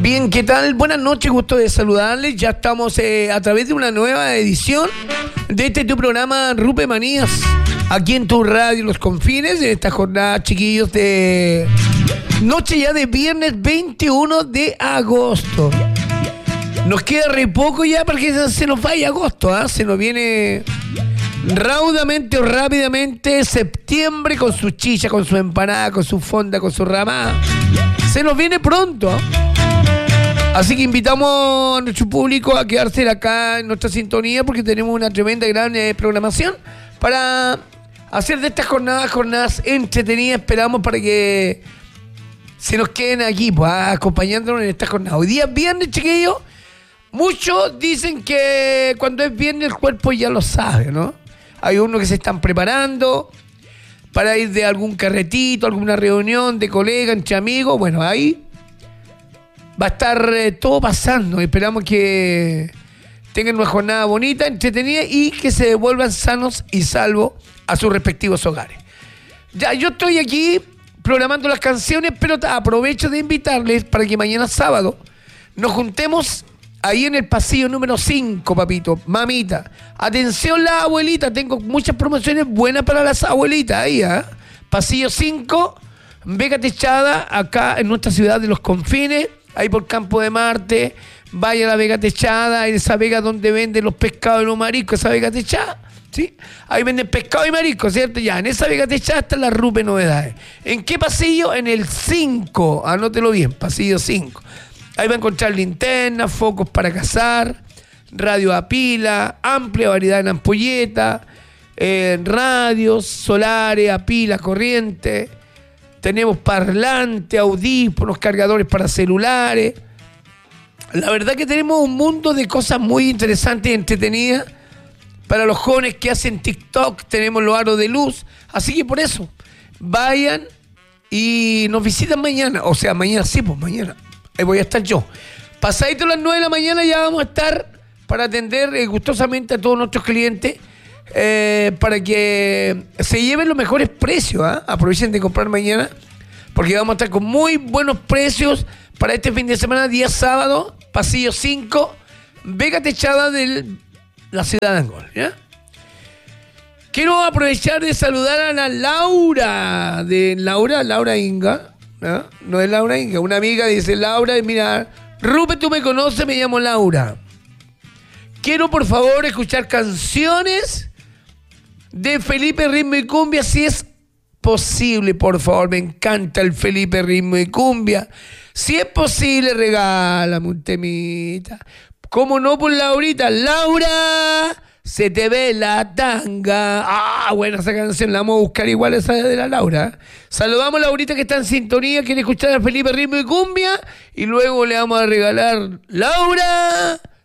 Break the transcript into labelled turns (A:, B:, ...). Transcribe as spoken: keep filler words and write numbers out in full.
A: Bien, ¿qué tal? Buenas noches, gusto de saludarles. Ya estamos eh, a través de una nueva edición de este tu programa Rupe Manías, aquí en tu radio Los Confines, en esta jornada, chiquillos, de noche ya de viernes veintiuno de agosto. Nos queda re poco ya para que se nos vaya agosto, ¿eh? Se nos viene raudamente o rápidamente septiembre con su chicha, con su empanada, con su fonda, con su ramada. Se nos viene pronto, ¿eh? Así que invitamos a nuestro público a quedarse acá en nuestra sintonía porque tenemos una tremenda gran eh, programación para hacer de estas jornadas jornadas entretenidas. Esperamos para que se nos queden aquí, pues, acompañándonos en esta jornada. Hoy día es viernes, chiquillos. Muchos dicen que cuando es viernes el cuerpo ya lo sabe, ¿no? Hay unos que se están preparando para ir de algún carretito, alguna reunión de colegas, entre amigos. Bueno, ahí va a estar eh, todo pasando. Esperamos que tengan una jornada bonita, entretenida y que se devuelvan sanos y salvos a sus respectivos hogares. Ya, yo estoy aquí programando las canciones, pero aprovecho de invitarles para que mañana sábado nos juntemos ahí en el pasillo número cinco, papito, mamita. Atención, la abuelita, tengo muchas promociones buenas para las abuelitas ahí, ¿eh? Pasillo cinco, Vega Techada, acá en nuestra ciudad de Los Confines, ahí por Campo de Marte. Vaya a la Vega Techada, en esa vega donde venden los pescados y los mariscos, esa Vega Techada, ¿sí? Ahí venden pescado y mariscos, ¿cierto? Ya, en esa Vega Techada están las Rupe Novedades. ¿En qué pasillo? En el cinco, anótelo bien, pasillo cinco. Ahí va a encontrar linternas, focos para cazar, radio a pila, amplia variedad en ampolleta, eh, radios, solares a pila, corriente. Tenemos parlantes, audífonos, cargadores para celulares. La verdad que tenemos un mundo de cosas muy interesantes y entretenidas. Para los jóvenes que hacen TikTok tenemos los aros de luz. Así que por eso, vayan y nos visitan mañana. O sea, mañana sí, pues mañana. Ahí voy a estar yo. Pasadito a las nueve de la mañana ya vamos a estar para atender eh, gustosamente a todos nuestros clientes. Eh, para que se lleven los mejores precios, ¿eh? Aprovechen de comprar mañana porque vamos a estar con muy buenos precios para este fin de semana, día sábado, pasillo cinco, Vega Techada de la ciudad de Angol, ¿ya? Quiero aprovechar de saludar a la Laura, de Laura, Laura Inga, ¿no? No es Laura Inga, una amiga dice Laura, y mira, Rupe, tú me conoces, me llamo Laura. Quiero por favor escuchar canciones de Felipe Ritmo y Cumbia, si es posible, por favor. Me encanta el Felipe Ritmo y Cumbia. Si es posible, regálame un temita. ¿Cómo no, por Laurita? Laura, se te ve la tanga. Ah, buena esa canción, la vamos a buscar igual esa de la Laura. Saludamos a Laurita que está en sintonía, quiere escuchar a Felipe Ritmo y Cumbia, y luego le vamos a regalar Laura,